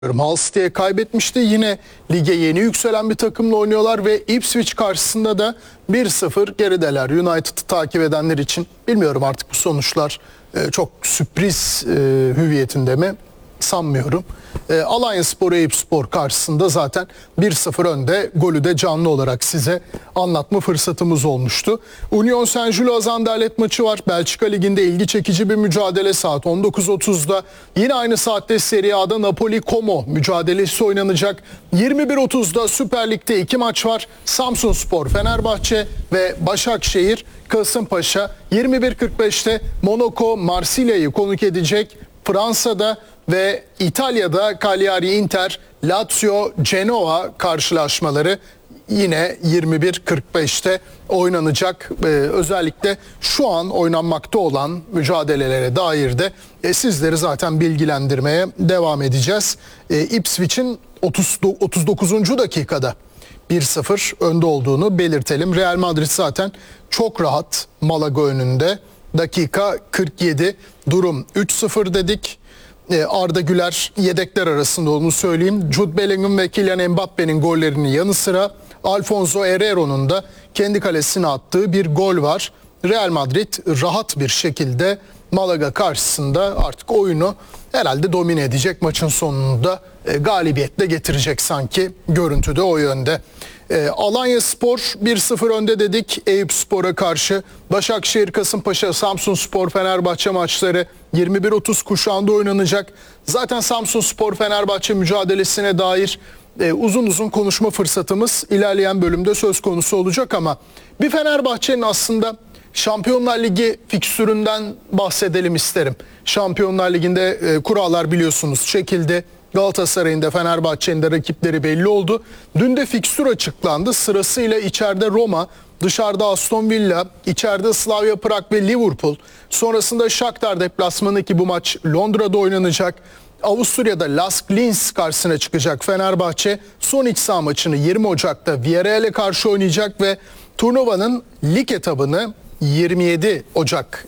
Hull City'ye kaybetmişti. Yine lige yeni yükselen bir takımla oynuyorlar ve Ipswich karşısında da 1-0 gerideler. United'ı takip edenler için bilmiyorum artık bu sonuçlar çok sürpriz hüviyetinde mi sanmıyorum. Alanyaspor Eyüpspor karşısında zaten 1-0 önde, golü de canlı olarak size anlatma fırsatımız olmuştu. Union Saint-Gilloise Anderlecht maçı var. Belçika Ligi'nde ilgi çekici bir mücadele saat 19.30'da. Yine aynı saatte Serie A'da Napoli-Como mücadelesi oynanacak. 21.30'da Süper Lig'de iki maç var. Samsunspor Fenerbahçe ve Başakşehir Kasımpaşa. 21.45'te Monaco Marsilya'yı konuk edecek. Fransa'da ve İtalya'da Cagliari Inter, Lazio Genoa karşılaşmaları yine 21.45'te oynanacak. Özellikle şu an oynanmakta olan mücadelelere dair de sizleri zaten bilgilendirmeye devam edeceğiz. Ipswich'in 39. dakikada 1-0 önde olduğunu belirtelim. Real Madrid zaten çok rahat Malaga önünde. Dakika 47, durum 3-0 dedik. Arda Güler yedekler arasında olduğunu söyleyeyim. Jude Bellingham ve Kylian Mbappe'nin gollerinin yanı sıra Alfonso Herrero'nun da kendi kalesine attığı bir gol var. Real Madrid rahat bir şekilde Malaga karşısında artık oyunu herhalde domine edecek, maçın sonunda galibiyetle getirecek sanki, görüntüde o yönde. Alanyaspor 1-0 önde dedik Eyüpspor'a karşı. Başakşehir, Kasımpaşa, Samsunspor, Fenerbahçe maçları 21.30 kuşağında oynanacak. Zaten Samsunspor Fenerbahçe mücadelesine dair uzun uzun konuşma fırsatımız ilerleyen bölümde söz konusu olacak ama bir Fenerbahçe'nin aslında Şampiyonlar Ligi fikstüründen bahsedelim isterim. Şampiyonlar Ligi'nde kurallar biliyorsunuz çekildi. Galatasaray'ın da Fenerbahçe'nin de rakipleri belli oldu. Dün de fikstür açıklandı. Sırasıyla içeride Roma, dışarıda Aston Villa, içeride Slavia Prag ve Liverpool. Sonrasında Shakhtar deplasmanı ki bu maç Londra'da oynanacak. Avusturya'da Lask Linz karşısına çıkacak Fenerbahçe. Son iç saha maçını 20 Ocak'ta Villarreal'e karşı oynayacak ve turnuvanın lig etabını 27 Ocak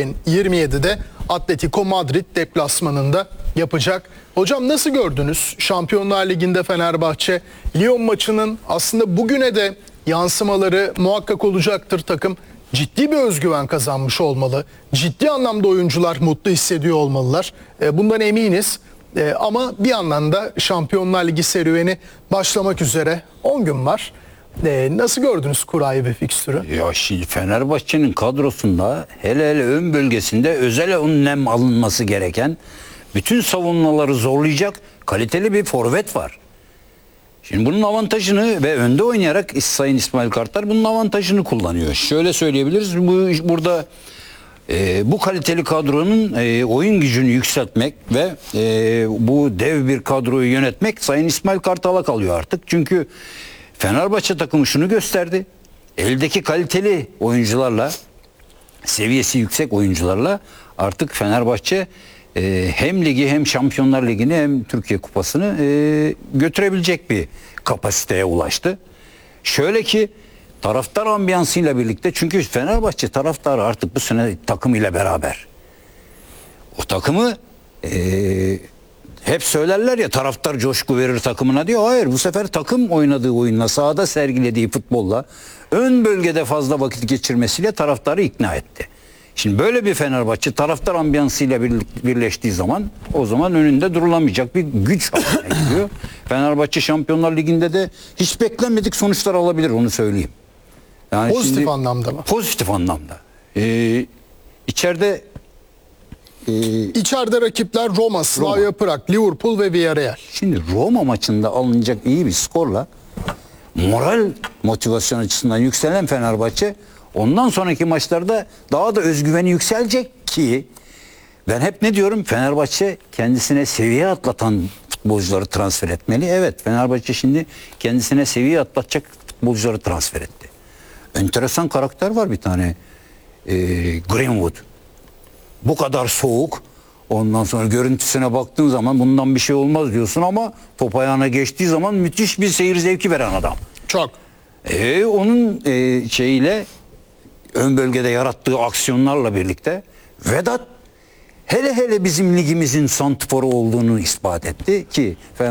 2027'de Atletico Madrid deplasmanında yapacak. Hocam nasıl gördünüz Şampiyonlar Ligi'nde Fenerbahçe? Lyon maçının aslında bugüne de yansımaları muhakkak olacaktır. Takım ciddi bir özgüven kazanmış olmalı. Ciddi anlamda oyuncular mutlu hissediyor olmalılar. Bundan eminiz. Ama bir yandan da Şampiyonlar Ligi serüveni başlamak üzere 10 gün var. Nasıl gördünüz kurayı ve fikstürü? Ya şimdi Fenerbahçe'nin kadrosunda hele ön bölgesinde özel önlem alınması gereken, bütün savunmaları zorlayacak kaliteli bir forvet var. Şimdi bunun avantajını ve önde oynayarak Sayın İsmail Kartal bunun avantajını kullanıyor. Şöyle söyleyebiliriz. Burada bu kaliteli kadronun oyun gücünü yükseltmek ve bu dev bir kadroyu yönetmek Sayın İsmail Kartal'a kalıyor artık. Çünkü Fenerbahçe takımı şunu gösterdi. Eldeki kaliteli oyuncularla, seviyesi yüksek oyuncularla artık Fenerbahçe hem ligi hem Şampiyonlar Ligi'ni hem Türkiye Kupası'nı götürebilecek bir kapasiteye ulaştı. Şöyle ki taraftar ambiyansıyla birlikte, çünkü Fenerbahçe taraftarı artık bu sene takımıyla beraber. O takımı hep söylerler ya, taraftar coşku verir takımına diyor. Hayır, bu sefer takım oynadığı oyunla, sahada sergilediği futbolla, ön bölgede fazla vakit geçirmesiyle taraftarı ikna etti. Şimdi böyle bir Fenerbahçe taraftar ambiyansıyla birleştiği zaman, o zaman önünde durulamayacak bir güç haline geliyor. Fenerbahçe Şampiyonlar Ligi'nde de hiç beklenmedik sonuçlar alabilir, onu söyleyeyim. Yani pozitif anlamda mı? Pozitif anlamda. İçeride rakipler Roma, Slavia Prag, Liverpool ve Villarreal. Şimdi Roma maçında alınacak iyi bir skorla moral motivasyon açısından yükselen Fenerbahçe ondan sonraki maçlarda daha da özgüveni yükselecek ki ben hep ne diyorum, Fenerbahçe kendisine seviye atlatan futbolcuları transfer etmeli. Evet, Fenerbahçe şimdi kendisine seviye atlatacak futbolcuları transfer etti. Enteresan karakter var bir tane, Greenwood. Bu kadar soğuk, ondan sonra görüntüsüne baktığın zaman bundan bir şey olmaz diyorsun ama top ayağına geçtiği zaman müthiş bir seyir zevki veren adam. Çok. Onun şeyiyle, ön bölgede yarattığı aksiyonlarla birlikte Vedat hele hele bizim ligimizin santrforu olduğunu ispat etti ki